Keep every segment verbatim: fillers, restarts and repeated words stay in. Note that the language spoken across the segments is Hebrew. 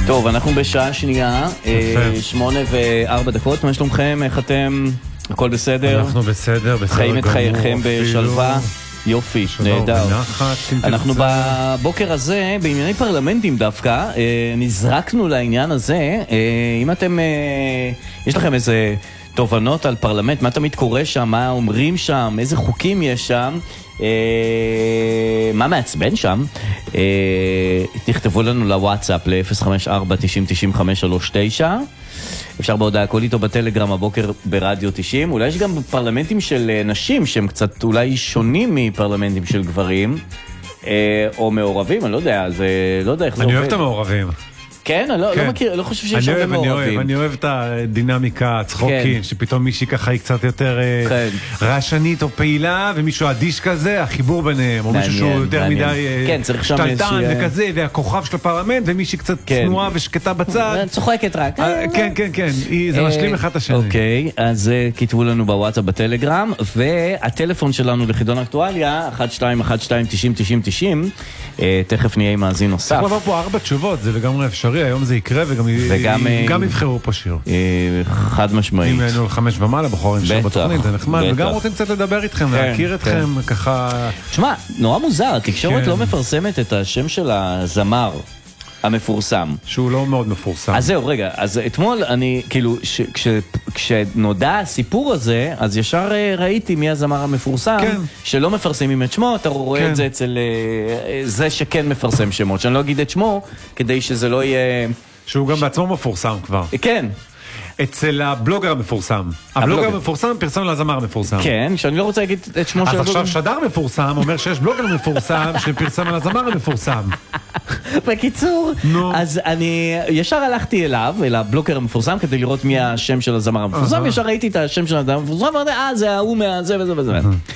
טוב, אנחנו בשעה שנייה, שמונה וארבע דקות. מה שלומכם? איך אתם? הכל בסדר? אנחנו בסדר, בסדר. חיים את חייכם בשלווה? יופי, נהדר. אנחנו בבוקר הזה, בענייני פרלמנטים דווקא, נזרקנו לעניין הזה. אם אתם, יש לכם איזה תובנות על פרלמנט, מה תמיד קורה שם, מה אומרים שם, איזה חוקים יש שם, מה מעצבן שם, תכתבו לנו לוואטסאפ ל-אפס חמש ארבע תשעים תשעים חמש שלוש תשע. אפשר בהודעה קולית או בטלגרם הבוקר ברדיו תשעים. אולי יש גם פרלמנטים של נשים שהם קצת אולי שונים מפרלמנטים של גברים או מעורבים, אני לא יודע, זה לא יודע איך זה עובד. אני אוהב את המעורבים. כן? אני לא מכיר, לא חושב שיש הרבה מעורבים. אני אוהב את הדינמיקה, הצחוקים, שפתאום מישהי ככה היא קצת יותר רעשנית או פעילה, ומישהו אדיש כזה, החיבור ביניהם, או מישהו שהוא יותר מדי שתלטן וכזה, והכוכב של הפרלמנט, ומישהי קצת צנועה ושקטה בצד. צוחקת רק. כן, כן, כן, זה משלים אחד את השני. אוקיי, אז כתבו לנו בוואטסאפ בטלגרם, והטלפון שלנו לחידון אקטואליה, אחת שתיים אחת שתיים תשעים תשעים תשעים, תכף נהיה עם מאזין נוסף. צריך לבוא פה ארבע תשובות, זה לגמרי אפשרי, היום זה יקרה וגם יבחרו פה שיר. חד משמעית. אם היינו לחמש ומעלה, בחורים שיר בתוכנית, זה נחמד, וגם רוצים קצת לדבר איתכם, להכיר אתכם, ככה... תשמע, נורא מוזר, התקשורת לא מפרסמת את השם של הזמר המפורסם. שהוא לא מאוד מפורסם. אז זהו, רגע, אז אתמול אני, כאילו, כשנודע הסיפור הזה, אז ישר ראיתי מי הזמר המפורסם, שלא מפרסמים את שמו, אתה רואה את זה אצל זה שכן מפרסם שמות, שאני לא אגיד את שמו, כדי שזה לא יהיה... שהוא גם בעצמו מפורסם כבר. כן. אצל הבלוגר המפורסם. הבלוגר המפורסם פרסם לזמר המפורסם. כן, שאני לא רוצה להגיד את שמו של הבלוגר. אז עכשיו שדר מפורסם אומר שיש בלוגר מפורסם שפרסם על הזמר המפורסם. בקיצור, אז אני ישר הלכתי אליו, אל הבלוגר המפורסם, כדי לראות מי השם של הזמר המפורסם. ישר ראיתי את השם של הזמר המפורסם, ואמרתי, אה, זה ההוא מהזה וזה וזה.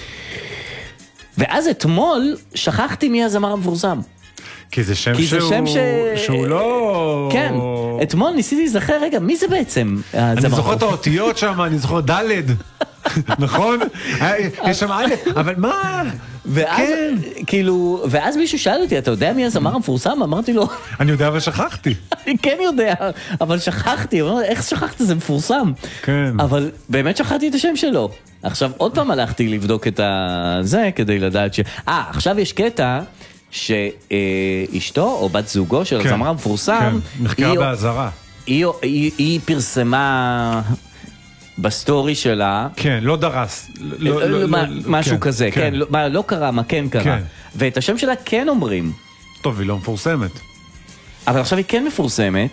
ואז אתמול שכחתי מי הזמר המפורסם. כי זה שם שהוא לא... כן, אתמול ניסיתי להיזכר, רגע, מי זה בעצם? אני זוכר את האותיות שם, אני זוכר דלת, נכון? יש שם א', אבל מה? ואז, כאילו, ואז מישהו שאל אותי, אתה יודע מי הזמר המפורסם? אמרתי לו... אני יודע ושכחתי. אני כן יודע, אבל שכחתי, איך שכחת? זה מפורסם. כן. אבל באמת שכחתי את השם שלו. עכשיו, עוד פעם הלכתי לבדוק את זה, כדי לדעת ש... אה, עכשיו יש קטע... שאשתו או בת זוגו של הזמר המפורסם מחקרה בהזרה, היא פרסמה בסטורי שלה, כן, לא דרס, משהו כזה, כן, לא קרה, מה כן קרה, ואת השם שלה כן אומרים. טוב, היא לא מפורסמת, אבל עכשיו היא כן מפורסמת,